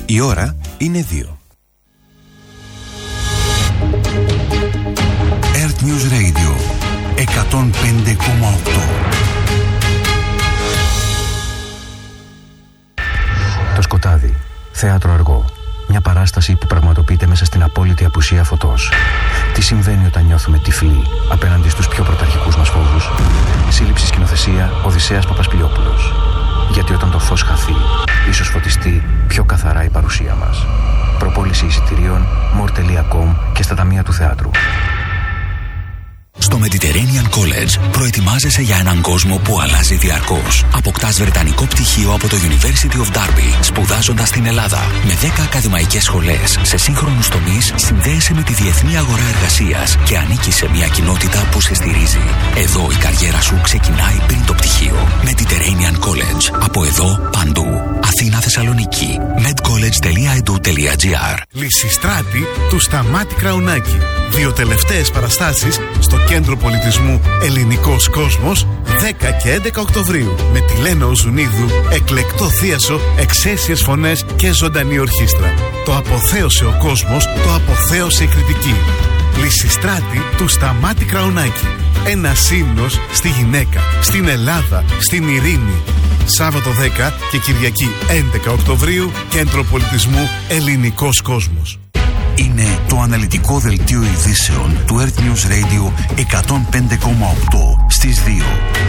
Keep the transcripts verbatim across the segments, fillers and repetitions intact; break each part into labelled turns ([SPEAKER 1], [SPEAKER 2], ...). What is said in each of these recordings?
[SPEAKER 1] Η ώρα είναι δύο. Earth News Radio εκατόν πέντε κόμμα οκτώ.
[SPEAKER 2] Το σκοτάδι, θέατρο αργό. Μια παράσταση που πραγματοποιείται μέσα στην απόλυτη απουσία φωτός. Τι συμβαίνει όταν νιώθουμε τυφλοί απέναντι στους πιο πρωταρχικούς μας φόβους? Σύλληψη σκηνοθεσία Οδυσσέας Παπασπηλιόπουλος. Γιατί όταν το φως χαθεί, ίσως φωτιστεί πιο καθαρά η παρουσία μας. Προπόληση εισιτηρίων more τελεία com και στα ταμεία του θεάτρου.
[SPEAKER 3] Στο Mediterranean College προετοιμάζεσαι για έναν κόσμο που αλλάζει διαρκώς. Αποκτάς βρετανικό πτυχίο από το University of Derby, σπουδάζοντας στην Ελλάδα. Με δέκα ακαδημαϊκές σχολές σε σύγχρονους τομείς, συνδέεσαι με τη διεθνή αγορά εργασίας και ανήκεις σε μια κοινότητα που σε στηρίζει. Εδώ η καριέρα σου ξεκινάει πριν το πτυχίο. Mediterranean College. Από εδώ παντού. Αθήνα, Θεσσαλονίκη. medcollege τελεία e d u τελεία g r.
[SPEAKER 4] Λυσιστράτη του Σταμάτη Κραουνάκη. Δύο τελευταίες παραστάσεις στο Κέντρο Πολιτισμού Ελληνικός Κόσμος δέκα και έντεκα Οκτωβρίου με τη Λένα Οζουνίδου, εκλεκτό θίασο, εξαίσιες φωνές και ζωντανή ορχήστρα. Το αποθέωσε ο κόσμος, το αποθέωσε η κριτική. Λυσιστράτη του Σταμάτη Κραουνάκη. Ένας ύμνος στη γυναίκα, στην Ελλάδα, στην ειρήνη. Σάββατο δέκα και Κυριακή έντεκα Οκτωβρίου, Κέντρο Πολιτισμού Ελληνικός Κόσμος.
[SPEAKER 1] Είναι το αναλυτικό δελτίο ειδήσεων του Earth News Radio εκατόν πέντε κόμμα οκτώ στις δύο.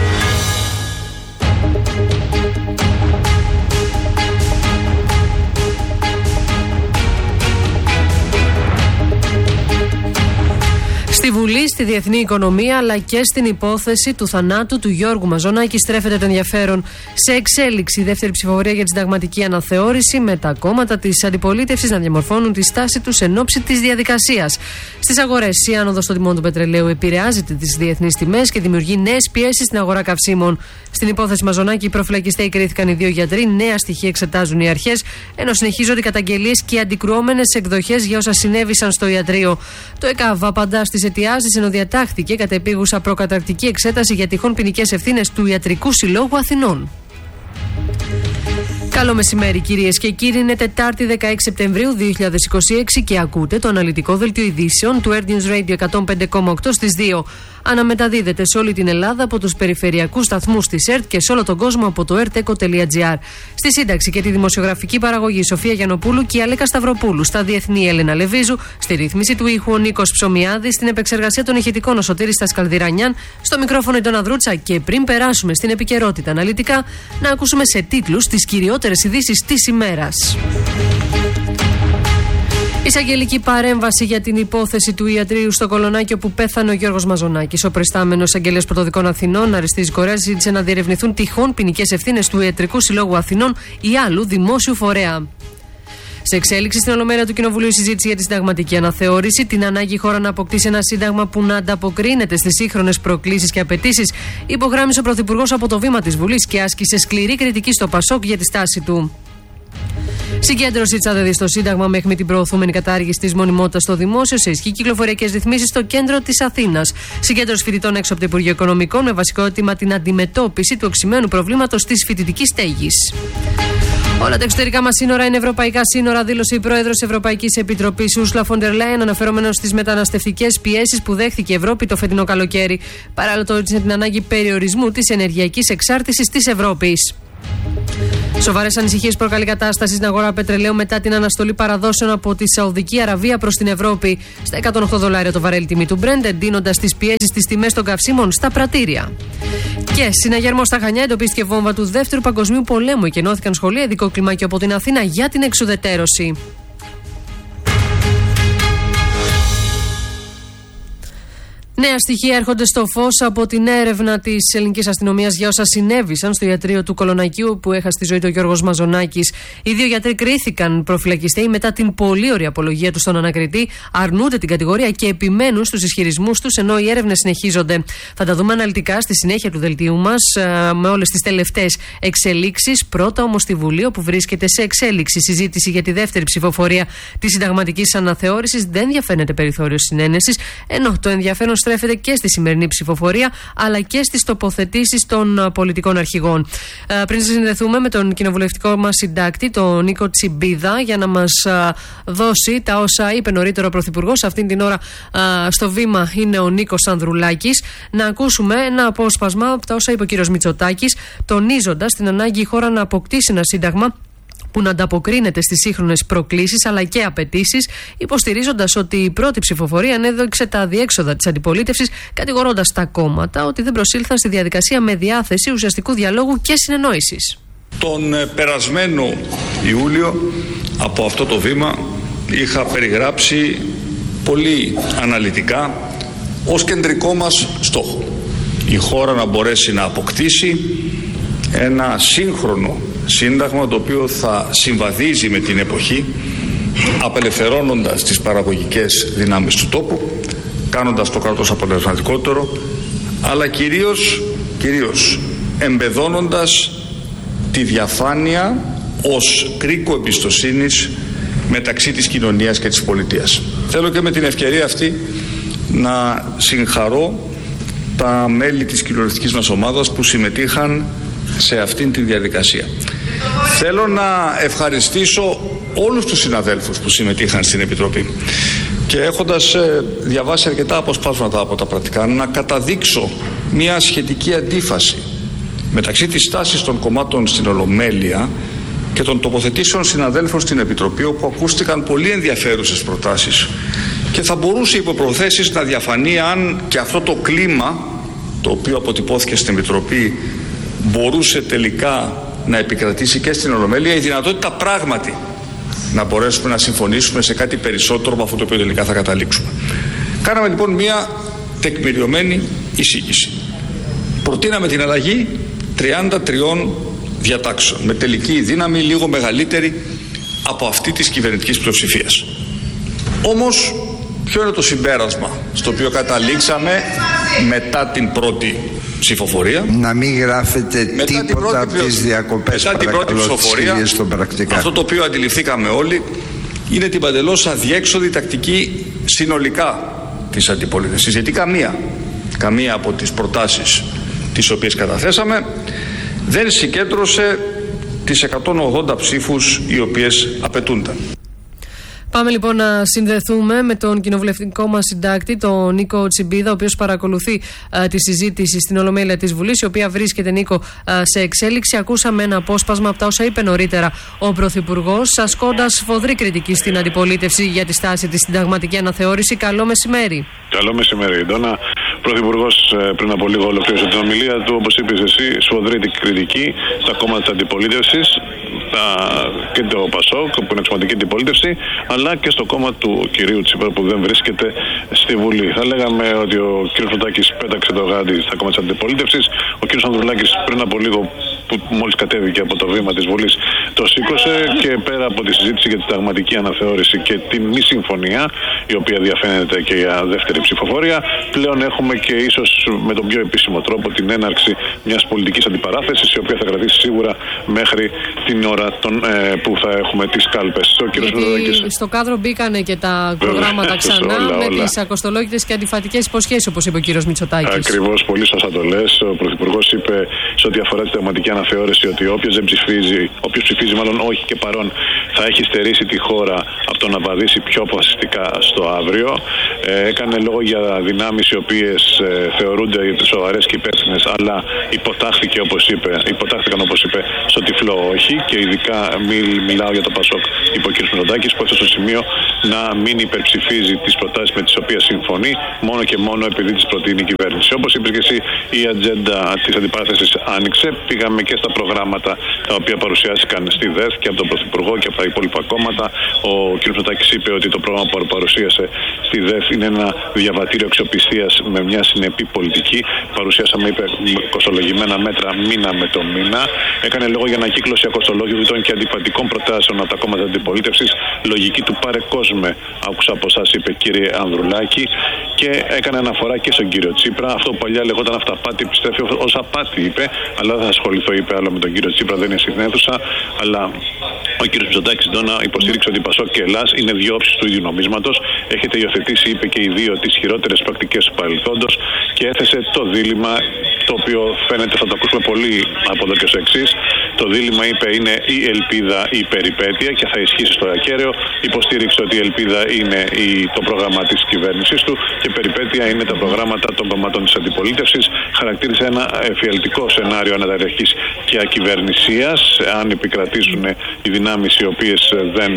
[SPEAKER 5] Στη Βουλή, στη διεθνή οικονομία αλλά και στην υπόθεση του θανάτου του Γιώργου Μαζονάκη στρέφεται το ενδιαφέρον. Σε εξέλιξη η δεύτερη ψηφοφορία για τη συνταγματική αναθεώρηση, με τα κόμματα της αντιπολίτευσης να διαμορφώνουν τη στάση τους εν ώψη της διαδικασίας. Στις αγορές, η άνοδος των τιμών του πετρελαίου επηρεάζει τις διεθνείς τιμές και δημιουργεί νέες πιέσεις στην αγορά καυσίμων. Στην υπόθεση Μαζονάκη, οι προφυλακιστές κρίθηκαν οι δύο γιατροί, νέα στοιχεία εξετάζουν οι αρχές, ενώ συνεχίζονται οι καταγγελίες και οι αντικρουόμενες εκδοχές για όσα συνέβησαν στο ιατρείο. Το ΕΚΑΒ απαντά στις αιτιάσεις, ενώ διατάχθηκε κατεπίγουσα προκαταρκτική εξέταση για τυχόν ποινικές ευθύνες του Ιατρικού Συλλόγου Αθηνών. Καλό μεσημέρι, κυρίες και κύριοι. Είναι Τετάρτη δεκαέξι Σεπτεμβρίου δύο χιλιάδες είκοσι έξι και ακούτε το αναλυτικό δελτίο ειδήσεων του Earth News Radio εκατόν πέντε κόμμα οκτώ στις δύο. Αναμεταδίδεται σε όλη την Ελλάδα από τους περιφερειακούς σταθμούς της ΕΡΤ και σε όλο τον κόσμο από το ερτέκο τελεία τζι άρ. Στη σύνταξη και τη δημοσιογραφική παραγωγή Σοφία Γιαννοπούλου και η Αλέκα Σταυροπούλου. Στα διεθνή Έλενα Λεβίζου. Στη ρύθμιση του ήχου ο Νίκος Ψωμιάδης. Στην επεξεργασία των ηχητικών ο Σωτήρης Τασκαλδιρανιάν. Στο μικρόφωνο η Ντόνα Δρούτσα. Και πριν περάσουμε στην επικαιρότητα αναλυτικά, να ακούσουμε σε τίτλους τις κυριότερες ειδήσεις της ημέρας. Εισαγγελική παρέμβαση για την υπόθεση του ιατρείου στο Κολονάκι όπου πέθανε ο Γιώργος Μαζονάκης. Ο προϊστάμενος εισαγγελέας πρωτοδικών Αθηνών, Αριστείδης Κορέας, ζήτησε να διερευνηθούν τυχόν ποινικές ευθύνες του Ιατρικού Συλλόγου Αθηνών ή άλλου δημόσιου φορέα. Σε εξέλιξη στην Ολομέλεια του Κοινοβουλίου, η συζήτηση για τη συνταγματική αναθεώρηση, την ανάγκη η χώρα να αποκτήσει ένα σύνταγμα που να ανταποκρίνεται στις σύγχρονες προκλήσεις και απαιτήσεις, υπογράμμισε ο Πρωθυπουργός από το βήμα της Βουλής και άσκησε σκληρή κριτική στο Πασόκ για τη στάση του. Συγκέντρωση τη ΑΔΔ στο Σύνταγμα με αιχμή την προωθούμενη κατάργηση τη μονιμότητα στο δημόσιο, σε ισχύ κυκλοφοριακές ρυθμίσεις στο κέντρο της Αθήνας. Συγκέντρωση φοιτητών έξω από το Υπουργείο Οικονομικών με βασικό αίτημα την αντιμετώπιση του οξυμένου προβλήματος της φοιτητικής στέγης. Όλα τα εξωτερικά μας σύνορα είναι ευρωπαϊκά σύνορα, δήλωσε η πρόεδρος της Ευρωπαϊκής Επιτροπής Ursula von der Leyen, αναφερόμενος στις μεταναστευτικές πιέσεις που δέχθηκε η Ευρώπη το φετινό καλοκαίρι. Παράλληλα, τόνισε την ανάγκη περιορισμού της ενεργειακής εξάρτησης της Ευρώπης. Σοβαρές ανησυχίες προκαλεί κατάσταση στην αγορά πετρελαίου μετά την αναστολή παραδόσεων από τη Σαουδική Αραβία προς την Ευρώπη. Στα εκατόν οκτώ δολάρια το βαρέλι τιμή του Brent, εντείνοντας τις πιέσεις στις τιμές των καυσίμων στα πρατήρια. Και συναγερμό στα Χανιά εντοπίστηκε βόμβα του Δεύτερου Παγκοσμίου Πολέμου. Εκενώθηκαν σχολεία, ειδικό κλιμάκιο από την Αθήνα για την εξουδετέρωση. Νέα στοιχεία έρχονται στο φως από την έρευνα της ελληνικής αστυνομίας για όσα συνέβησαν στο ιατρείο του Κολονακίου που έχασε τη ζωή του Γιώργος Μαζονάκης. Οι δύο γιατροί κρίθηκαν προφυλακιστέοι μετά την πολύ ωραία απολογία του στον ανακριτή, αρνούνται την κατηγορία και επιμένουν στους ισχυρισμούς τους ενώ οι έρευνες συνεχίζονται. Θα τα δούμε αναλυτικά στη συνέχεια του δελτίου μας με όλες τις τελευταίες εξελίξεις. Πρώτα όμως στη Βουλή, όπου βρίσκεται σε εξέλιξη συζήτηση για τη δεύτερη ψηφοφορία της συνταγματικής αναθεώρησης, δεν διαφαίνεται περιθώριο συνένεσης, ενώ το ενδιαφέρον στρέφεται στρέφεται και στη σημερινή ψηφοφορία, αλλά και στις τοποθετήσεις των πολιτικών αρχηγών. Ε, πριν συνδεθούμε με τον κοινοβουλευτικό μας συντάκτη, τον Νίκο Τσιμπίδα, για να μας δώσει τα όσα είπε νωρίτερα ο Πρωθυπουργός. Αυτήν την ώρα α, στο βήμα είναι ο Νίκος Ανδρουλάκης. Να ακούσουμε ένα απόσπασμα από τα όσα είπε ο κύριος Μητσοτάκης, τονίζοντας την ανάγκη η χώρα να αποκτήσει ένα σύνταγμα που να ανταποκρίνεται στις σύγχρονες προκλήσεις αλλά και απαιτήσεις, υποστηρίζοντας ότι η πρώτη ψηφοφορία ανέδειξε τα αδιέξοδα της αντιπολίτευσης, κατηγορώντας τα κόμματα ότι δεν προσήλθαν στη διαδικασία με διάθεση ουσιαστικού διαλόγου και συνεννόησης.
[SPEAKER 6] Τον περασμένο Ιούλιο από αυτό το βήμα είχα περιγράψει πολύ αναλυτικά ως κεντρικό μας στόχο η χώρα να μπορέσει να αποκτήσει ένα σύγχρονο σύνταγμα το οποίο θα συμβαδίζει με την εποχή, απελευθερώνοντας τις παραγωγικές δυνάμεις του τόπου, κάνοντας το κράτος αποτελεσματικότερο, αλλά κυρίως, κυρίως εμπεδώνοντας τη διαφάνεια ως κρίκο εμπιστοσύνης μεταξύ της κοινωνίας και της πολιτείας. Θέλω και με την ευκαιρία αυτή να συγχαρώ τα μέλη της κοινοβουλευτικής μας ομάδας που συμμετείχαν σε αυτήν τη διαδικασία. Θέλω να ευχαριστήσω όλους τους συναδέλφους που συμμετείχαν στην Επιτροπή και έχοντας διαβάσει αρκετά αποσπάσματα από τα πρακτικά, να καταδείξω μια σχετική αντίφαση μεταξύ της στάσης των κομμάτων στην Ολομέλεια και των τοποθετήσεων συναδέλφων στην Επιτροπή, όπου ακούστηκαν πολύ ενδιαφέρουσες προτάσεις και θα μπορούσε υπό προθέσεις να διαφανεί αν και αυτό το κλίμα το οποίο αποτυπώθηκε στην Επιτροπή μπορούσε τελικά να επικρατήσει και στην Ολομέλεια, η δυνατότητα πράγματι να μπορέσουμε να συμφωνήσουμε σε κάτι περισσότερο από αυτό το οποίο τελικά θα καταλήξουμε. Κάναμε λοιπόν μια τεκμηριωμένη εισήγηση. Προτείναμε την αλλαγή τριάντα τριών διατάξεων με τελική δύναμη λίγο μεγαλύτερη από αυτή της κυβερνητικής πλειοψηφίας. Όμως ποιο είναι το συμπέρασμα στο οποίο καταλήξαμε μετά την πρώτη ψηφοφορία?
[SPEAKER 7] Να μην γράφετε
[SPEAKER 6] μετά
[SPEAKER 7] τίποτα από τις διακοπές,
[SPEAKER 6] μετά την πρώτη ψηφοφορία,
[SPEAKER 7] στον πρακτικά.
[SPEAKER 6] Αυτό το οποίο αντιληφθήκαμε όλοι είναι την παντελώς αδιέξοδη τακτική συνολικά της αντιπολίτευσης, γιατί καμία, καμία από τις προτάσεις τις οποίες καταθέσαμε δεν συγκέντρωσε τις εκατόν ογδόντα ψήφους οι οποίες απαιτούνταν.
[SPEAKER 5] Πάμε λοιπόν να συνδεθούμε με τον κοινοβουλευτικό μας συντάκτη, τον Νίκο Τσιμπίδα, ο οποίος παρακολουθεί α, τη συζήτηση στην Ολομέλεια της Βουλής, η οποία βρίσκεται, Νίκο, α, σε εξέλιξη. Ακούσαμε ένα απόσπασμα από τα όσα είπε νωρίτερα ο Πρωθυπουργός, ασκώντας σφοδρή κριτική στην αντιπολίτευση για τη στάση της συνταγματική αναθεώρηση. Καλό μεσημέρι.
[SPEAKER 8] Καλό μεσημέρι, Ντόνα. Ο Πρωθυπουργός πριν από λίγο ολοκλήρωσε την ομιλία του, όπως είπες εσύ, σφοδρή κριτική στα κόμματα της αντιπολίτευσης, και το ΠΑΣΟΚ που είναι εξωματική αντιπολίτευση, αλλά και στο κόμμα του κυρίου Τσίπρα που δεν βρίσκεται στη Βουλή. Θα λέγαμε ότι ο κ. Μητσοτάκης πέταξε το γάντι στα κόμματα της αντιπολίτευσης, ο κ. Ανδρουλάκης πριν από λίγο που μόλις κατέβηκε από το βήμα της Βουλής το σήκωσε, και πέρα από τη συζήτηση για τη συνταγματική αναθεώρηση και τη μη συμφωνία, η οποία διαφαίνεται και για δεύτερη ψηφοφορία, πλέον έχουμε και ίσως με τον πιο επίσημο τρόπο την έναρξη μιας πολιτικής αντιπαράθεσης, η οποία θα κρατήσει σίγουρα μέχρι την ώρα των, ε, που θα έχουμε τις κάλπες.
[SPEAKER 5] Γιατί στο κάδρο μπήκανε και τα προγράμματα ξανά όλα, με όλα. τις ακοστολόγητες και αντιφατικές υποσχέσεις, όπως είπε ο κύριος Μητσοτάκης. Ακριβώς,
[SPEAKER 8] πολύ σωστά το λες. Ο Πρωθυπουργός είπε σε ό,τι αφορά τη συνταγματική αναθεώρηση ότι όποιος δεν ψηφίζει, όποιος ψηφίζει μάλλον όχι και παρόν, θα έχει στερήσει τη χώρα από το να βαδίσει πιο αποφασιστικά στο αύριο. Ε, έκανε λόγο για δυνάμεις οι οποίες ε, θεωρούνται σοβαρές και υπεύθυνες, αλλά υποτάχθηκε, όπως είπε, υποτάχθηκαν όπως είπε στο τυφλό όχι, και ειδικά μιλ, μιλάω για το ΠΑΣΟΚ, είπε ο κ. Μητσοτάκης, που έφτασε στο σημείο να μην υπερψηφίζει τις προτάσεις με τις οποίες συμφωνεί, μόνο και μόνο επειδή τις προτείνει η κυβέρνηση. Όπως είπες και εσύ, η ατζέντα της αντιπαράθεσης άνοιξε. Πήγαμε και στα προγράμματα τα οποία παρουσιάστηκαν στη ΔΕΘ και από τον Πρωθυπουργό και από τα υπόλοιπα κόμματα. Ο κ. Μητσοτάκης είπε ότι το πρόγραμμα που παρουσίασε στη ΔΕΘ είναι ένα διαβατήριο αξιοπιστίας με μια συνεπή πολιτική. Παρουσιάσαμε, είπε, κοστολογημένα μέτρα μήνα με το μήνα. Έκανε λόγο για ανακύκλωση ακοστολόγητων και αντιπατικών προτάσεων από τα κόμματα της αντιπολίτευσης. Λογική του πάρε κόσμε, άκουσα από εσάς, είπε, κύριε Ανδρουλάκη, και έκανε αναφορά και στον κύριο Τσίπρα. Αυτό που παλιά λεγόταν αυταπάτη, επιστρέφει ως απάτη, είπε, αλλά δεν θα ασχοληθώ, είπε, άλλο με τον κύριο Τσίπρα, δεν είναι στην αίθουσα. Αλλά ο κύριος Μητσοτάκης Εντάξει, Ντόνα υποστήριξε ότι Πασόκ και Ελλάς είναι δύο όψεις του ίδιου νομίσματος. Έχετε υιοθετήσει, είπε και οι δύο, τις χειρότερες πρακτικές του παρελθόντος και έθεσε το δίλημμα, το οποίο φαίνεται θα το ακούσουμε πολύ από εδώ και στο εξής. Το δίλημμα, είπε, είναι η ελπίδα ή η περιπέτεια και θα ισχύσει στο ακέραιο. Υποστήριξε ότι η ελπίδα είναι η, το πρόγραμμα της κυβέρνησης του και η περιπέτεια είναι τα προγράμματα των κομμάτων της αντιπολίτευσης. Χαρακτήρισε ένα εφιαλτικό σενάριο αναταραχής και ακυβερνησίας, αν επικρατήσουν οι δυνάμεις οι οποίες δεν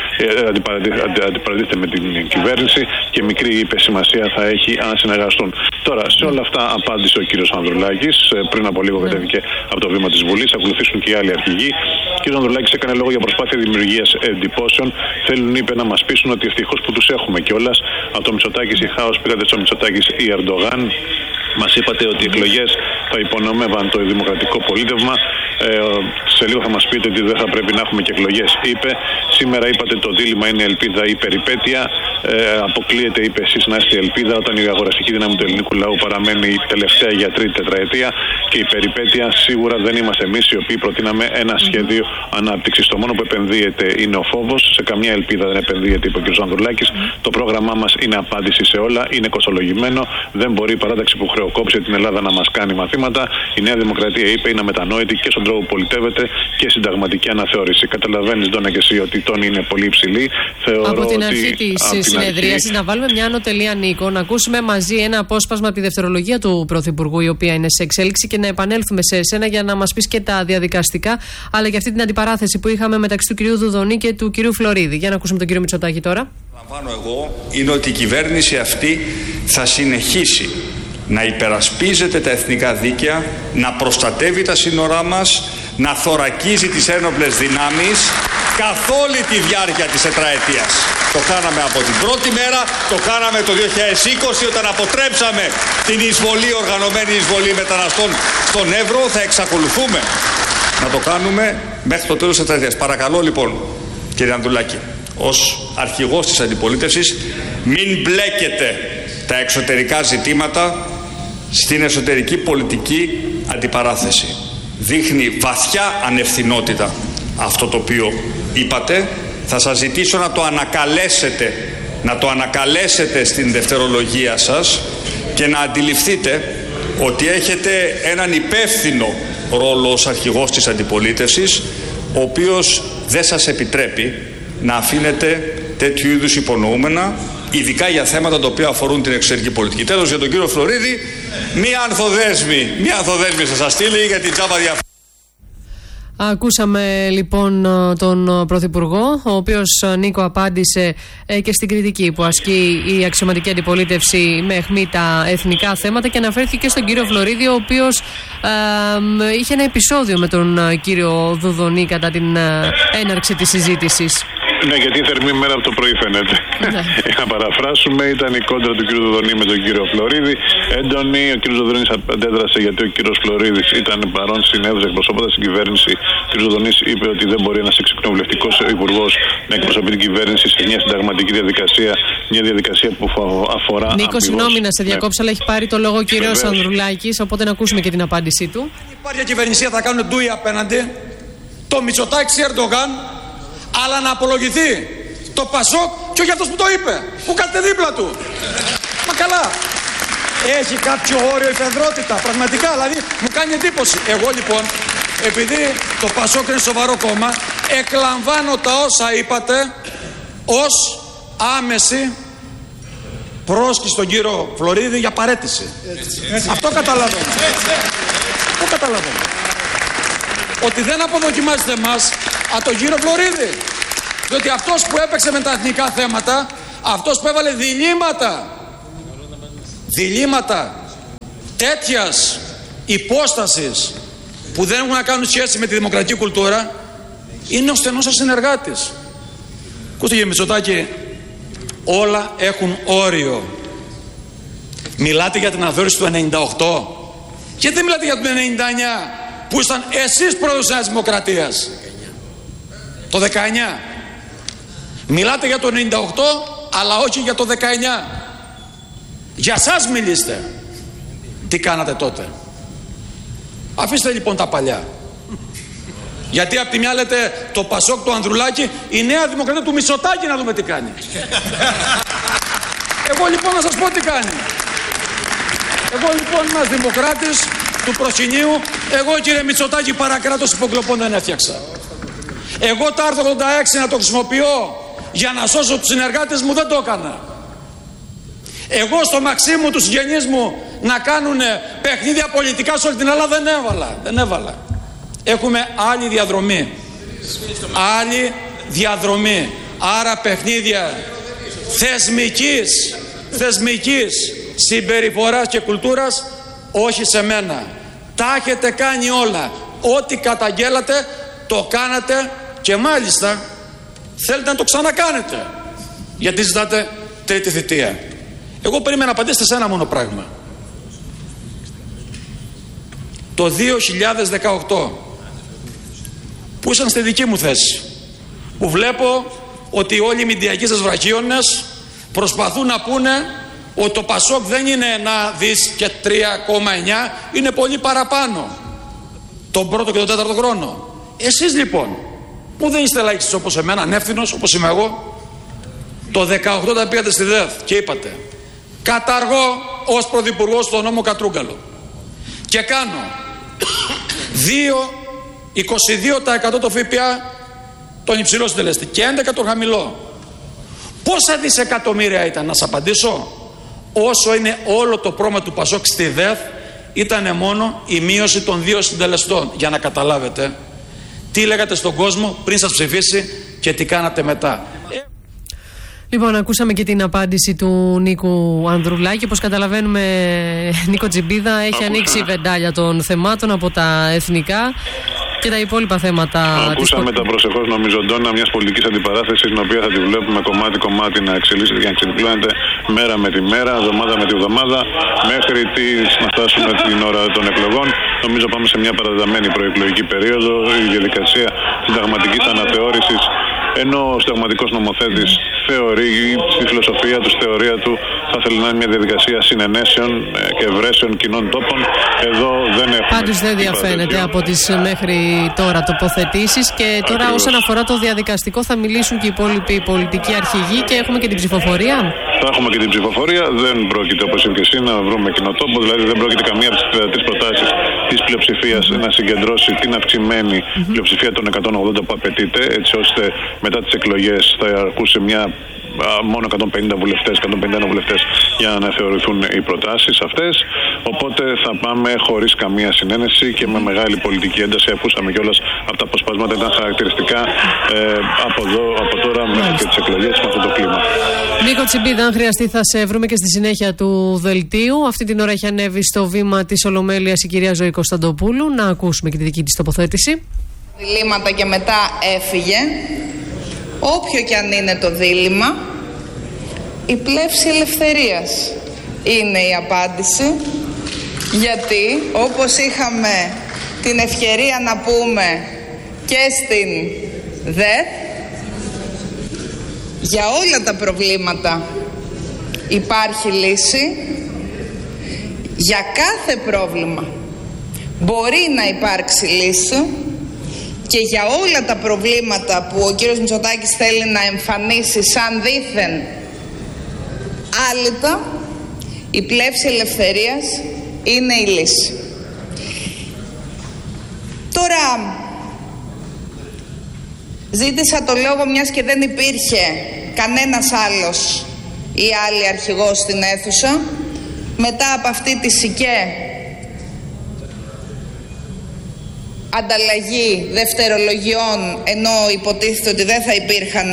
[SPEAKER 8] αντιπαρατίθεται με την κυβέρνηση, και μικρή υπεσημασία θα έχει αν συνεργαστούν. Τώρα, σε όλα αυτά απάντησε ο κύριος Ανδρουλάκης. Πριν από λίγο κατέβηκε από το βήμα της Βουλής. Θα ακολουθήσουν και οι άλλοι αρχηγοί. Ο κύριος Ανδρουλάκης έκανε λόγο για προσπάθεια δημιουργίας εντυπώσεων. Θέλουν, είπε, να μας πείσουν ότι ευτυχώς που τους έχουμε κιόλας. Από το Μητσοτάκης η Χάος, πήγατε στο Μητσοτάκης η Ερντογάν. Μας είπατε ότι οι εκλογές θα υπονομεύαν το δημοκρατικό πολίτευμα. Ε, σε λίγο θα μας πείτε ότι δεν θα πρέπει να έχουμε και εκλογές, είπε. Σήμερα είπατε το δίλημμα είναι ελπίδα ή περιπέτεια. Ε, αποκλείεται, είπε, εσείς να είστε ελπίδα όταν η αγοραστική δύναμη του ελληνικού λαού παραμένει η τελευταία για τρίτη τετραετία, και η περιπέτεια σίγουρα δεν είμαστε εμείς οι οποίοι προτείναμε ένα σχέδιο ανάπτυξης. Το μόνο που επενδύεται είναι ο φόβος. Σε καμιά ελπίδα δεν επενδύεται, είπε ο κ. Ανδρουλάκης. Το πρόγραμμά μας είναι απάντηση σε όλα. Είναι κοσολογημένο. Δεν μπορεί η παράταξη που χρεοκόπησε την Ελλάδα να μας κάνει μαθήματα. Η Νέα Δημοκρατία, είπε, είναι αμετανόητη και στον τρόπο που πολιτεύεται και συνταγματική αναθεώρηση. Καταλαβαίνεις, Ντόνα, και εσύ ότι η τόνη είναι πολύ υψηλή. Θεωρώ
[SPEAKER 5] από την
[SPEAKER 8] ότι
[SPEAKER 5] αρχή της συνεδρίασης, να βάλουμε μια ανωτελεία, Νίκο, να ακούσουμε μαζί ένα απόσπασμα από τη δευτερολογία του Πρωθυπουργού, η οποία είναι σε εξέλιξη, και να επανέλθουμε σε εσένα για να μας πεις και τα διαδικαστικά, αλλά και αυτή την αντιπαράθεση που είχαμε μεταξύ του κυρίου Δουδονή και του κυρίου Φλωρίδη. Για να ακούσουμε τον κύριο Μητσοτάκη τώρα.
[SPEAKER 6] Λαμβάνω εγώ είναι ότι η κυβέρνηση αυτή θα συνεχίσει να υπερασπίζεται τα εθνικά δίκαια, να προστατεύει τα σύνορά μας, να θωρακίζει τις ένοπλες δυνάμεις καθ' όλη τη διάρκεια της τετραετίας. Το κάναμε από την πρώτη μέρα, το κάναμε το δύο χιλιάδες είκοσι όταν αποτρέψαμε την εισβολή, οργανωμένη εισβολή μεταναστών στον Εύρο. Θα εξακολουθούμε να το κάνουμε μέχρι το τέλος της τετραετίας. Παρακαλώ λοιπόν, κύριε Ανδρουλάκη, ως αρχηγός της αντιπολίτευσης, μην μπλέκετε τα εξωτερικά ζητήματα στην εσωτερική πολιτική αντιπαράθεση. Δείχνει βαθιά ανευθυνότητα αυτό το οποίο είπατε. Θα σας ζητήσω να το ανακαλέσετε, να το ανακαλέσετε στην δευτερολογία σας και να αντιληφθείτε ότι έχετε έναν υπεύθυνο ρόλο ως αρχηγός της αντιπολίτευσης, ο οποίος δεν σας επιτρέπει να αφήνετε τέτοιου είδους υπονοούμενα, ειδικά για θέματα τα οποία αφορούν την εξωτερική πολιτική. Τέλος, για τον κύριο Φλωρίδη, μία ανθοδέσμη, μία ανθοδέσμη θα σας στείλει για την τσάπα διαφορά.
[SPEAKER 5] Ακούσαμε λοιπόν τον Πρωθυπουργό, ο οποίος, Νίκο, απάντησε και στην κριτική που ασκεί η αξιωματική αντιπολίτευση με αιχμή τα εθνικά θέματα, και αναφέρθηκε και στον κύριο Φλωρίδη, ο οποίος ε, είχε ένα επεισόδιο με τον κύριο Δουδονή κατά την έναρξη της συζήτησης.
[SPEAKER 8] Ναι, γιατί η θερμή μέρα από το πρωί φαίνεται.
[SPEAKER 5] Ναι.
[SPEAKER 8] Να παραφράσουμε, ήταν η κόντρα του κ. Δουδονή με τον κύριο Φλωρίδη. Έντονη, ο κ. Δουδονής αντέδρασε γιατί ο κ. Φλωρίδης ήταν παρόν στην αίθουσα εκπροσωπώντας την κυβέρνηση. Ο κ. Δουδονής είπε ότι δεν μπορεί ένας εξεκοινοβουλευτικός υπουργός να εκπροσωπεί την κυβέρνηση σε μια συνταγματική διαδικασία, μια διαδικασία που αφορά.
[SPEAKER 5] Νίκο, συγγνώμη να σε διακόψω, αλλά έχει πάρει το λόγο ο κ. Ανδρουλάκης, οπότε να ακούσουμε και την απάντησή του.
[SPEAKER 9] Αν υπάρχει κυβερνησία θα κάνουν ντουι απέναντι. Το Μητσοτάκη Ερντογάν, αλλά να απολογηθεί το Πασόκ και όχι αυτός που το είπε, που κάθεται δίπλα του. Μα καλά, έχει κάποιο όριο η φεδρότητα, πραγματικά, δηλαδή μου κάνει εντύπωση. Εγώ λοιπόν, επειδή το Πασόκ είναι σοβαρό κόμμα, εκλαμβάνω τα όσα είπατε ως άμεση πρόσκληση στον κύριο Φλωρίδη για παραίτηση. Αυτό καταλαβαίνω. Αυτό καταλαβαίνω. Ότι δεν αποδοκιμάζετε εμάς, α, τον κύριο Φλωρίδη. Διότι αυτός που έπαιξε με τα εθνικά θέματα, αυτός που έβαλε διλήμματα, διλήμματα τέτοιας υπόστασης που δεν έχουν να κάνουν σχέση με τη δημοκρατική κουλτούρα, είναι ο στενός σας συνεργάτης. Ακούστε, κύριε Μητσοτάκη, όλα έχουν όριο. Μιλάτε για την αναθεώρηση του ενενήντα οκτώ και δεν μιλάτε για το ενενήντα εννιά που ήσταν εσείς πρόεδρος της Νέας Δημοκρατίας. Το δεκαεννιά. Μιλάτε για το ενενήντα οκτώ, αλλά όχι για το δεκαεννιά. Για σας μιλήστε. Τι κάνατε τότε. Αφήστε λοιπόν τα παλιά. Γιατί απ' τη μια λέτε το Πασόκ του Ανδρουλάκη, η Νέα Δημοκρατία του Μητσοτάκη, να δούμε τι κάνει. Εγώ λοιπόν να σας πω τι κάνει. Εγώ λοιπόν ένας δημοκράτης του προσκυνείου, εγώ κύριε Μητσοτάκη παρακράτος υποκλοπών δεν έφτιαξα. Εγώ το άρθρο ογδόντα έξι να το χρησιμοποιώ για να σώσω τους συνεργάτες μου δεν το έκανα. Εγώ στο Μαξίμου τους συγγενείς μου να κάνουν παιχνίδια πολιτικά σε όλη την Ελλάδα δεν έβαλα. Δεν έβαλα. Έχουμε άλλη διαδρομή. Άλλη διαδρομή. Άρα παιχνίδια θεσμικής, θεσμικής συμπεριφοράς και κουλτούρας όχι σε μένα. Τα έχετε κάνει όλα. Ό,τι καταγγέλατε το κάνατε και μάλιστα θέλετε να το ξανακάνετε. Γιατί ζητάτε τρίτη θητεία. Εγώ περίμενα να απαντήσετε σε ένα μόνο πράγμα. Το δύο χιλιάδες δεκαοκτώ που ήσαν στη δική μου θέση, που βλέπω ότι όλοι οι μηντιακοί σας βραχίονες προσπαθούν να πούνε ότι το Πασόκ δεν είναι ένα δις και τρία κόμμα εννιά, είναι πολύ παραπάνω τον πρώτο και τον τέταρτο χρόνο. Εσείς λοιπόν που δεν είστε λαϊκιστές όπως εμένα, ανεύθυνος όπως είμαι εγώ, το δεκαοκτώ τα πήγατε στη ΔΕΘ και είπατε καταργώ ως πρωθυπουργός το νόμο Κατρούγκαλο και κάνω είκοσι δύο τοις εκατό το ΦΠΑ τον υψηλό συντελεστή και έντεκα το χαμηλό. Πόσα δισεκατομμύρια ήταν, να σας απαντήσω? Όσο είναι όλο το πρόγραμμα του Πασόκ στη ΔΕΘ ήταν μόνο η μείωση των δύο συντελεστών. Για να καταλάβετε τι λέγατε στον κόσμο πριν σας ψηφίσει και τι κάνατε μετά.
[SPEAKER 5] Λοιπόν, ακούσαμε και την απάντηση του Νίκου Ανδρουλάκη. Όπως καταλαβαίνουμε, Νίκο Τσιμπίδα, έχει Άκουσα. ανοίξει η βεντάλια των θεμάτων από τα εθνικά και τα υπόλοιπα θέματα.
[SPEAKER 8] Ακούσαμε της... τα προσεχώς νομιζοντώνα μιας πολιτικής αντιπαράθεσης, την οποία θα τη βλέπουμε κομμάτι-κομμάτι να εξελίσσεται και να ξεδιπλώνεται μέρα με τη μέρα, εβδομάδα με τη εβδομάδα, μέχρι τις, να φτάσουμε την ώρα των εκλογών. Νομίζω πάμε σε μια παραδεδομένη προεκλογική περίοδο. Η διαδικασία συνταγματικής αναθεώρησης, ενώ ο συνταγματικός νομοθέτης θεωρεί, στη φιλοσοφία του, στη θεωρία του, θα θέλει να είναι μια διαδικασία συνενέσεων και ευρέσεων κοινών τόπων. Εδώ δεν έχουμε.
[SPEAKER 5] Πάντως δεν διαφαίνεται από τις μέχρι τώρα τοποθετήσεις. Και τώρα, Ακριβώς. όσον αφορά το διαδικαστικό, θα μιλήσουν και οι υπόλοιποι πολιτικοί αρχηγοί και έχουμε και την ψηφοφορία.
[SPEAKER 8] Θα έχουμε και την ψηφοφορία. Δεν πρόκειται, όπως είπε και εσύ, να βρούμε κοινοτόπο. Δηλαδή, δεν πρόκειται καμία από τις τριάντα τρεις προτάσεις της πλειοψηφίας mm-hmm. να συγκεντρώσει την αυξημένη mm-hmm. πλειοψηφία των εκατόν ογδόντα που απαιτείται, έτσι ώστε μετά τις εκλογές θα ακούσει μια μόνο εκατόν πενήντα βουλευτές, εκατόν πενήντα ένα βουλευτές για να θεωρηθούν οι προτάσεις αυτές. Οπότε θα πάμε χωρίς καμία συνένεση και με μεγάλη πολιτική ένταση. Ακούσαμε κιόλας από τα αποσπάσματα, ήταν χαρακτηριστικά ε, από, εδώ, από τώρα μέχρι και τις εκλογές με αυτό το κλίμα.
[SPEAKER 5] Νίκο Τσιμπίδα, αν χρειαστεί θα σε βρούμε και στη συνέχεια του δελτίου. Αυτή την ώρα έχει ανέβει στο βήμα της Ολομέλειας η κυρία Ζωή Κωνσταντοπούλου. Να ακούσουμε και τη δική της τοποθέτηση.
[SPEAKER 10] Διλήμματα και μετά έφυγε. Όποιο και αν είναι το δίλημμα, η πλεύση ελευθερίας είναι η απάντηση, γιατί όπως είχαμε την ευκαιρία να πούμε και στην ΔΕΘ, για όλα τα προβλήματα υπάρχει λύση, για κάθε πρόβλημα μπορεί να υπάρξει λύση. Και για όλα τα προβλήματα που ο κύριος Μητσοτάκης θέλει να εμφανίσει σαν δήθεν άλυτα, η πλεύση ελευθερίας είναι η λύση. Τώρα, ζήτησα το λόγο μιας και δεν υπήρχε κανένας άλλος ή άλλη αρχηγός στην αίθουσα. Μετά από αυτή τη ΣΥΚΕ ανταλλαγή δευτερολογιών, ενώ υποτίθεται ότι δεν θα υπήρχαν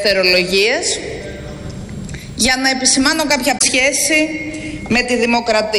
[SPEAKER 10] δευτερολογίες, για να επισημάνω κάποια σχέση με τη δημοκρατία.